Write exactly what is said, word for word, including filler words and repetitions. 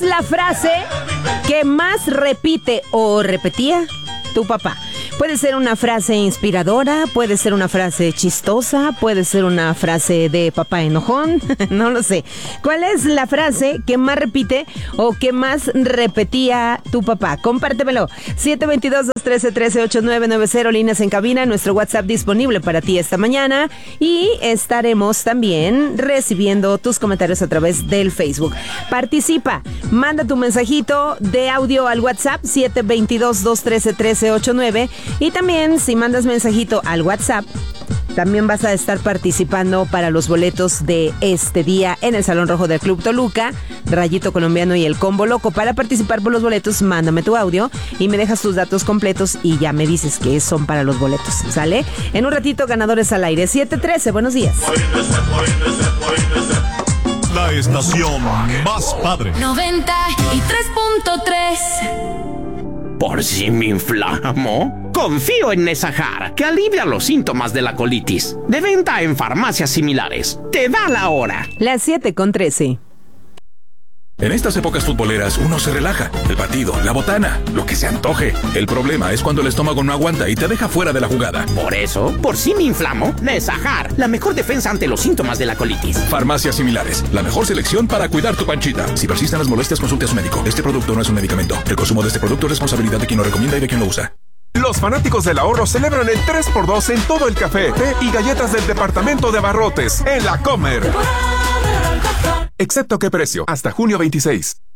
la frase que más repite o repetía tu papá? Puede ser una frase inspiradora, puede ser una frase chistosa, puede ser una frase de papá enojón, no lo sé. ¿Cuál es la frase que más repite o que más repetía tu papá? Compártemelo. siete dos dos, dos uno tres, uno tres ocho nueve nueve cero, líneas en cabina, nuestro WhatsApp disponible para ti esta mañana. Y estaremos también recibiendo tus comentarios a través del Facebook. Participa, manda tu mensajito de audio al WhatsApp siete dos dos, dos uno tres, uno tres ocho nueve. Y también, si mandas mensajito al WhatsApp, también vas a estar participando para los boletos de este día en el Salón Rojo del Club Toluca, Rayito Colombiano y el Combo Loco. Para participar por los boletos, mándame tu audio y me dejas tus datos completos y ya me dices que son para los boletos, ¿sale? En un ratito, ganadores al aire. siete trece, buenos días. La estación más padre. noventa y tres punto tres. ¿Por si me inflamo? Confío en Nesajar, que alivia los síntomas de la colitis. De venta en farmacias similares. Te da la hora. Las siete con trece. En estas épocas futboleras uno se relaja. El partido, la botana, lo que se antoje. El problema es cuando el estómago no aguanta y te deja fuera de la jugada. Por eso, por si me inflamo, Nesajar, la mejor defensa ante los síntomas de la colitis. Farmacias similares, la mejor selección para cuidar tu panchita. Si persisten las molestias, consulte a su médico. Este producto no es un medicamento. El consumo de este producto es responsabilidad de quien lo recomienda y de quien lo usa. Los fanáticos del ahorro celebran el tres por dos en todo el café, té y galletas del departamento de abarrotes en La Comer. Excepto qué precio, hasta junio veintiséis.